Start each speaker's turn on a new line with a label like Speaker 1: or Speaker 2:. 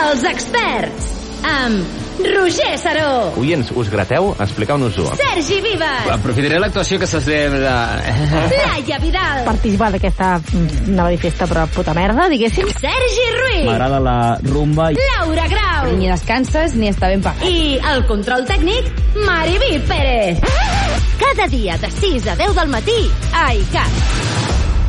Speaker 1: Els experts, amb Roger Saró.
Speaker 2: Oients, us grateu? Expliqueu-nos-ho.
Speaker 1: Sergi Vives.
Speaker 3: Aprofitaré l'actuació que se celebra...
Speaker 1: Laia Vidal.
Speaker 4: Participar d'aquesta festa però puta merda, diguéssim.
Speaker 1: Sergi Ruiz.
Speaker 5: M'agrada la rumba.
Speaker 1: Laura Grau.
Speaker 6: Ni descanses ni està ben pagat.
Speaker 1: I el control tècnic, Mariví Pérez. Cada dia de 6 a 10 del matí a ICAT.